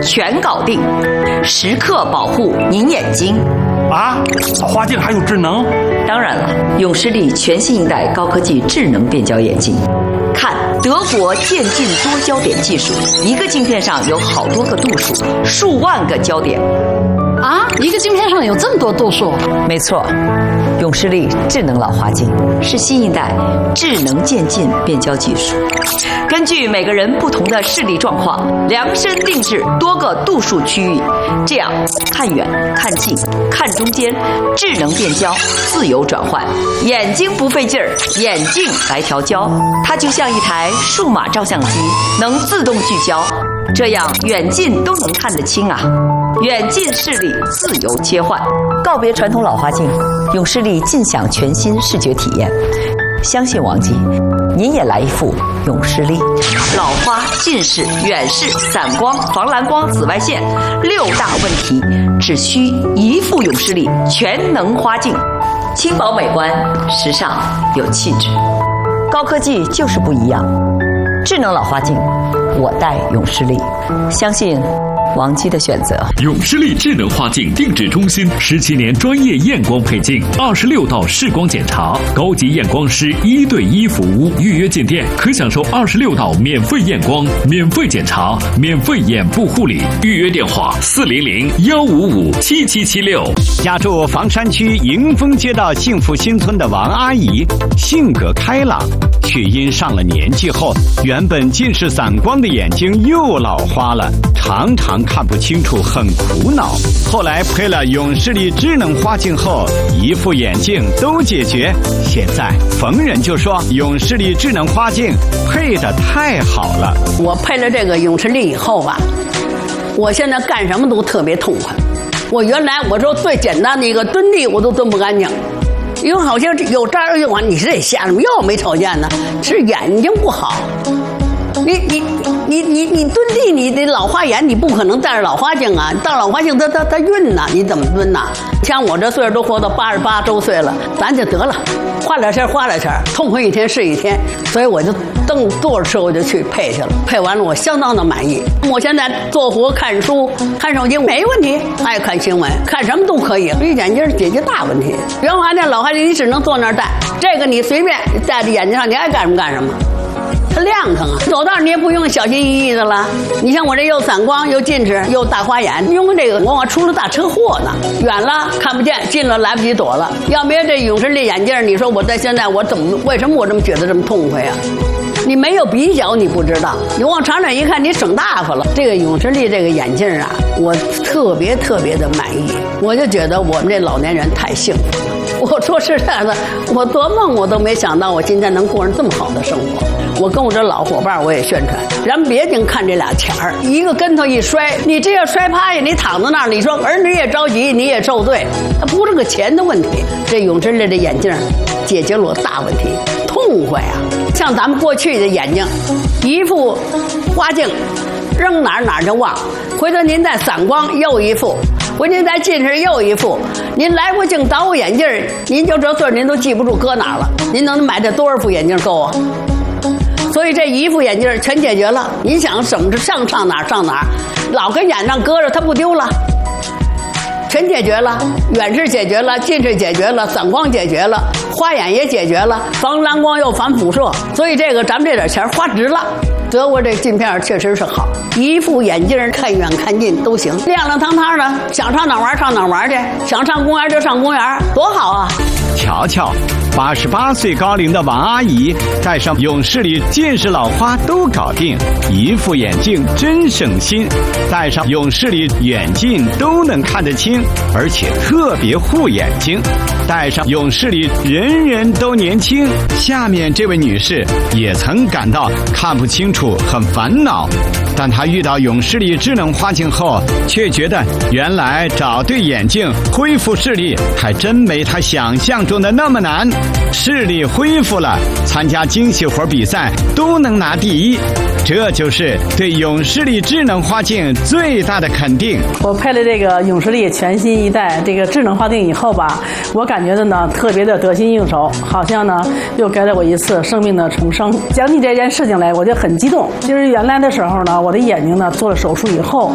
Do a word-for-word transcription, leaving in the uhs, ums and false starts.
全搞定，时刻保护您眼睛。 啊，老花镜还有智能？ 当然了，永视力全新一代高科技智能变焦眼镜。看德国渐进多焦点技术，一个镜片上有好多个度数，数万个焦点。 啊，一个镜片上有这么多度数？ 没错，永视力智能老花镜是新一代智能渐进变焦技术，根据每个人不同的视力状况，量身定制多个度数区域，这样看远、看近、看中间，智能变焦自由转换，眼睛不费劲儿，眼镜来调焦，它就像一台数码照相机，能自动聚焦，这样远近都能看得清啊。远近视力自由切换，告别传统老花镜，永视力尽享全新视觉体验。相信王姬，您也来一副永视力。老花、近视、远视、散光、防蓝光、紫外线六大问题，只需一副永视力全能花镜，轻薄美观，时尚有气质。高科技就是不一样，智能老花镜，我戴永视力，相信王姬的选择。 永视力智能花镜定制中心十七年专业验光配镜，二十六道视光检查，高级验光师一对一服务。预约进店可享受二十六道免费验光、免费检查、免费眼部护理。预约电话：四零零幺五五七七七六。 家住房山区迎丰街道幸福新村的王阿姨，性格开朗，却因上了年纪后，原本近视散光的眼睛又老花了，常常看不清楚，很苦恼。后来配了永视力智能花镜后，一副眼镜都解决。现在逢人就说永视力智能花镜配得太好了。 我配了这个永视力以后吧，我现在干什么都特别痛快。我原来我说最简单的一个蹲地我都蹲不干净，因为好像有这儿用啊，你是得瞎什么药没瞅见呢？是眼睛不好。你你你你你蹲地，你得老花眼，你不可能戴着老花镜啊！戴老花镜它它它晕呐，你怎么蹲呐？像我这岁数都活到八十八周岁了，咱就得了，花两钱花两钱，痛快一天是一天。所以我就蹬坐着车我就去配去了，配完了我相当的满意。我现在做活看书、看手机没问题，爱看新闻，看什么都可以。这眼镜解决大问题。原来那老花镜你只能坐那儿戴，这个你随便戴在眼睛上，你爱干什么干什么。它亮堂啊，走道你也不用小心翼翼的了。你像我这又散光又近视又大花眼，因为这个往往出了大车祸呢，远了看不见，近了来不及躲了。要没这永视力眼镜，你说我在现在我怎么为什么我这么觉得这么痛快呀？你没有比较你不知道，你往长远一看你省大发了。这个永视力这个眼镜啊，我特别特别的满意，我就觉得我们这老年人太幸福了。我说实在的，我做梦我都没想到我今天能过上这么好的生活。我跟我这老伙伴我也宣传，咱别净看这俩钱儿，一个跟头一摔，你这要摔趴下，你躺在那儿，你说儿女也着急，你也受罪，它不是个钱的问题。这永视力的眼镜解决了我大问题，痛快啊！像咱们过去的眼睛，一副花镜扔哪儿哪儿就忘，回头您再散光又一副，回您再近视又一副，您来过镜倒过眼镜，您就这岁您都记不住搁哪儿了，您能买这多少副眼镜够啊？所以这一副眼镜全解决了，你想怎么上上哪儿上哪儿，老跟眼上搁着它不丢了，全解决了，远视解决了，近视解决了，散光解决了，花眼也解决了，防蓝光又防辐射，所以这个咱们这点钱花值了。德国这镜片确实是好，一副眼镜看远看近都行，亮亮堂堂的，想上哪玩上哪玩去，想上公园就上公园，多好啊！ 瞧瞧，八十八岁高龄的王阿姨戴上永视力近视老花都搞定，一副眼镜真省心，戴上永视力远近都能看得清，而且特别护眼睛。戴上永视力人人都年轻。下面这位女士也曾感到看不清楚很烦恼，但她遇到永视力智能花镜后，却觉得原来找对眼镜恢复视力还真没她想象中的那么难。视力恢复了，参加精细活比赛都能拿第一，这就是对永视力智能花镜最大的肯定。 我配了这个永视力全新一代这个智能花镜以后吧，我感觉的呢特别的得心应手，好像呢又给了我一次生命的重生。讲起这件事情来，我就很激动。就是原来的时候呢，我的眼睛呢做了手术以后，